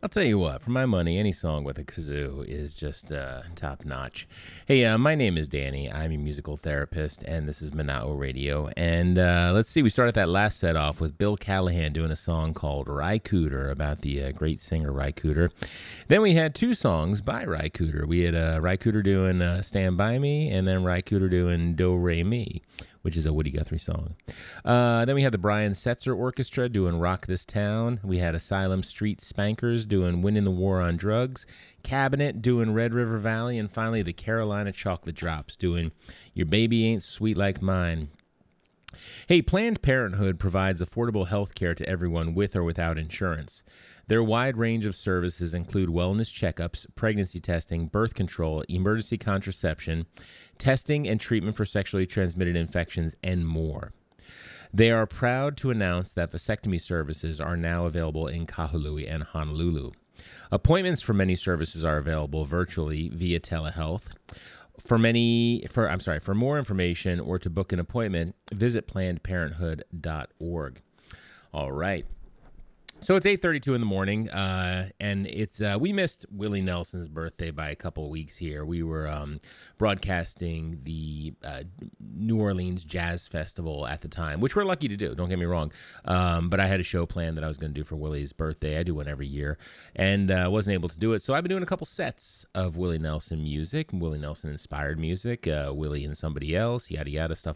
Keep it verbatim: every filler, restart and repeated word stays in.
I'll tell you what, for my money, any song with a kazoo is just uh, top notch. Hey, uh, my name is Danny. I'm a musical therapist, and this is Manao Radio. And uh, let's see, we started that last set off with Bill Callahan doing a song called Ry Cooder about the uh, great singer Ry Cooder. Then we had two songs by Ry Cooder. We had uh, Ry Cooder doing uh, Stand By Me, and then Ry Cooder doing Do Re Mi, which is a Woody Guthrie song. Uh, then we had the Brian Setzer Orchestra doing Rock This Town. We had Asylum Street Spankers doing Winning the War on Drugs. Cabinet doing Red River Valley. And finally, the Carolina Chocolate Drops doing Your Baby Ain't Sweet Like Mine. Hey, Planned Parenthood provides affordable health care to everyone with or without insurance. Their wide range of services include wellness checkups, pregnancy testing, birth control, emergency contraception, testing and treatment for sexually transmitted infections, and more. They are proud to announce that vasectomy services are now available in Kahului and Honolulu. Appointments for many services are available virtually via telehealth. For many, for I'm sorry, for more information or to book an appointment, visit planned parenthood dot org. All right. So it's eight thirty-two in the morning, uh, and it's uh, we missed Willie Nelson's birthday by a couple of weeks here. We were um, broadcasting the uh, New Orleans Jazz Festival at the time, which we're lucky to do, don't get me wrong. Um, but I had a show planned that I was going to do for Willie's birthday. I do one every year, and uh, wasn't able to do it. So I've been doing a couple sets of Willie Nelson music, Willie Nelson-inspired music, uh, Willie and somebody else, yada, yada, stuff